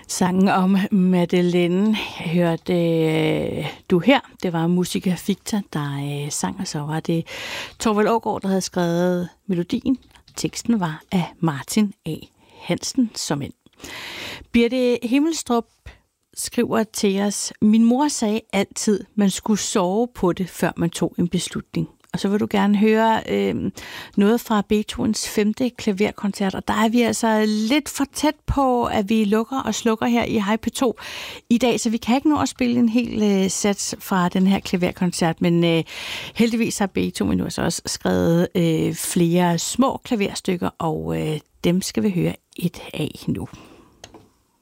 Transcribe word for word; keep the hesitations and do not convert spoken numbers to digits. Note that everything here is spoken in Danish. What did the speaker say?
Sangen om Madeleine hørte øh, du her. Det var Musica Ficta, der øh, sang, og så var det Thorvald Aagaard, der havde skrevet melodien. Teksten var af Martin A. Hansen som en. Birte Himmelstrup skriver til os: Min mor sagde altid, man skulle sove på det, før man tog en beslutning. Og så vil du gerne høre øh, noget fra Beethovens femte klaverkoncert, og der er vi altså lidt for tæt på, at vi lukker og slukker her i Hej P to i dag, så vi kan ikke nå at spille en hel øh, sats fra den her klaverkoncert, men øh, heldigvis har Beethoven nu også skrevet øh, flere små klaverstykker, og øh, dem skal vi høre et af nu.